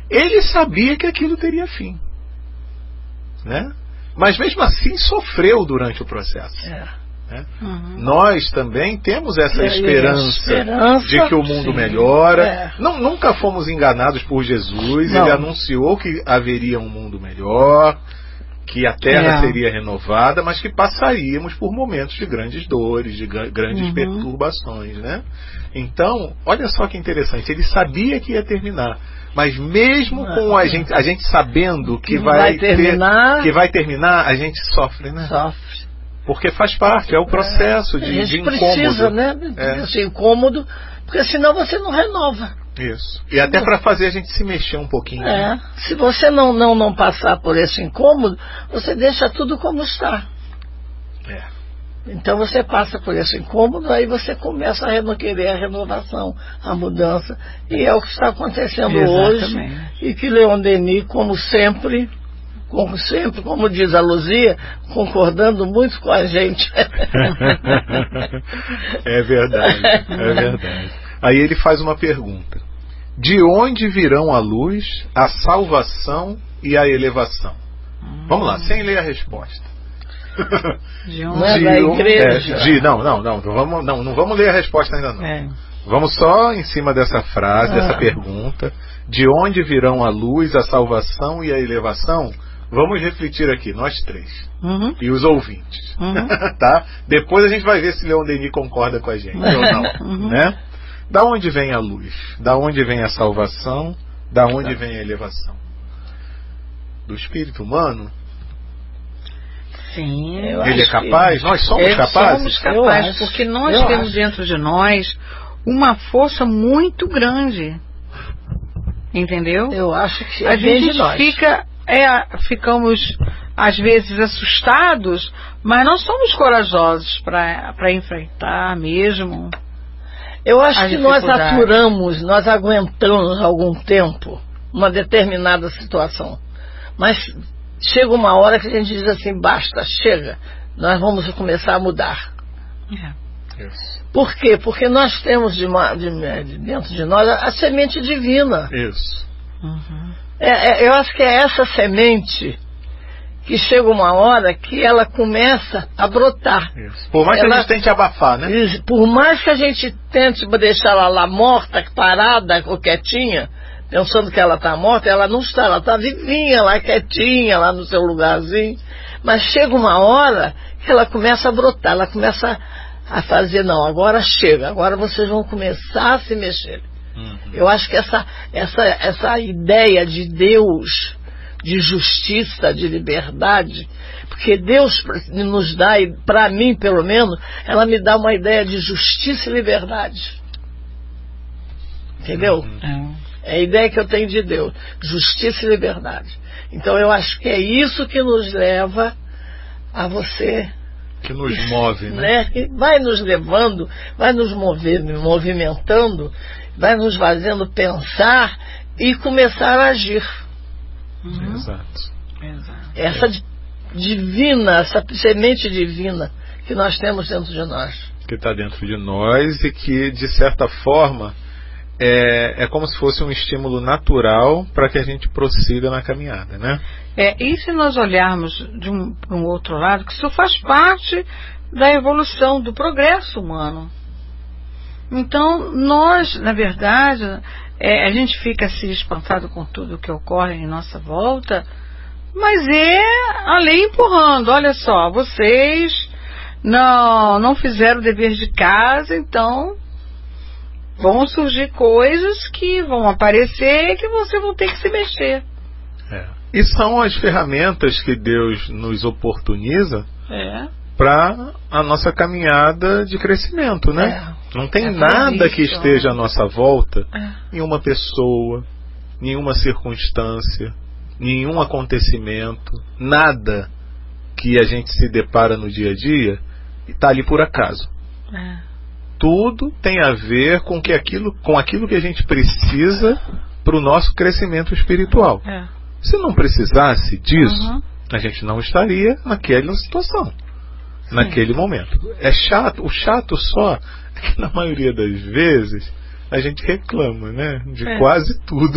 Ele sabia que aquilo teria fim, né? Mas mesmo assim sofreu durante o processo. Né? Nós também temos essa esperança de que o mundo melhora. Nunca fomos enganados por Jesus. Ele anunciou que haveria um mundo melhor, que a terra seria renovada, mas que passaríamos por momentos de grandes dores, de grandes perturbações, né? Então, olha só que interessante, ele sabia que ia terminar, mas mesmo com a gente sabendo que vai terminar, a gente sofre, né? Sofre. Porque faz parte, é o processo de incômodo. A gente precisa, né, desse incômodo, porque senão você não renova. Isso. E até para fazer a gente se mexer um pouquinho. Né? Se você não passar por esse incômodo, você deixa tudo como está. Então você passa por esse incômodo, aí você começa a querer a renovação, a mudança. E é o que está acontecendo hoje. E que Leon Denis, como sempre, como diz a Luzia, concordando muito com a gente. É verdade, é verdade. Aí ele faz uma pergunta: de onde virão a luz, a salvação e a elevação? Vamos lá, sem ler a resposta. De onde? Da igreja. Não vamos ler a resposta ainda não. Vamos só em cima dessa frase, dessa pergunta: de onde virão a luz, a salvação e a elevação? Vamos refletir aqui, nós três. E os ouvintes. Tá? Depois a gente vai ver se Leon Denis concorda com a gente ou não. Né? Da onde vem a luz? Da onde vem a salvação? Da onde vem a elevação? Do espírito humano? Sim. Ele é capaz? Nós somos capazes? Somos capazes, porque nós temos dentro de nós uma força muito grande. Entendeu? Eu acho que a gente ficamos às vezes assustados, mas nós somos corajosos para enfrentar mesmo. Eu acho que nós aguentamos algum tempo uma determinada situação, mas chega uma hora que a gente diz assim: basta, chega, nós vamos começar a mudar. Por quê? Porque nós temos dentro de nós a semente divina. Isso. Eu acho que é essa semente que chega uma hora que ela começa a brotar. Isso. Por mais que a gente tente abafar, né? Por mais que a gente tente deixar ela lá morta, parada ou quietinha, pensando que ela está morta, ela não está, ela está vivinha lá, quietinha, lá no seu lugarzinho. Mas chega uma hora que ela começa a brotar, ela começa a fazer: não, agora chega, agora vocês vão começar a se mexer. Eu acho que essa ideia de Deus, de justiça, de liberdade, porque Deus nos dá, e para mim pelo menos, ela me dá uma ideia de justiça e liberdade. Entendeu? É a ideia que eu tenho de Deus, justiça e liberdade. Então eu acho que é isso que nos leva a você, que nos move, né? Que vai nos levando, vai nos movimentando, vai nos fazendo pensar e começar a agir. Exato. Essa divina, essa semente divina que nós temos dentro de nós. Que está dentro de nós e que, de certa forma, é como se fosse um estímulo natural para que a gente prossiga na caminhada, né? E se nós olharmos de um outro lado, que isso faz parte da evolução, do progresso humano. Então, nós, na verdade, a gente fica assim espantado com tudo que ocorre em nossa volta, mas é a lei empurrando: olha só, vocês não fizeram o dever de casa, então vão surgir coisas que vão aparecer e que vocês vão ter que se mexer. E são as ferramentas que Deus nos oportuniza para a nossa caminhada de crescimento, né? Não tem nada que esteja à nossa volta, nenhuma pessoa, nenhuma circunstância, nenhum acontecimento, nada que a gente se depara no dia a dia está ali por acaso. Tudo tem a ver com aquilo que a gente precisa para o nosso crescimento espiritual. Se não precisasse disso, a gente não estaria naquela situação, naquele momento. O chato só é que na maioria das vezes a gente reclama, né, de quase tudo.